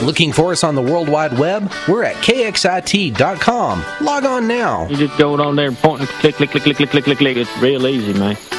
Looking for us on the World Wide Web? We're at kxit.com. Log on now. You just go on there and point and click. It's real easy, man.